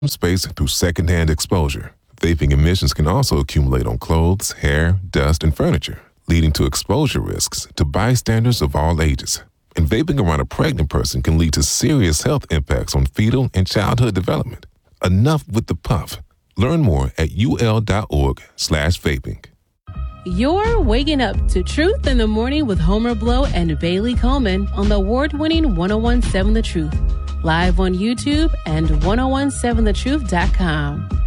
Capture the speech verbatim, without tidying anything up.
space through secondhand exposure. Vaping emissions can also accumulate on clothes, hair, dust, and furniture, leading to exposure risks to bystanders of all ages. And vaping around a pregnant person can lead to serious health impacts on fetal and childhood development. Enough with the puff. Learn more at ul.org slash vaping. You're waking up to Truth in the Morning with Homer Blow and Bailey Coleman on the award-winning ten seventeen The Truth, live on YouTube and ten seventeen the truth dot com.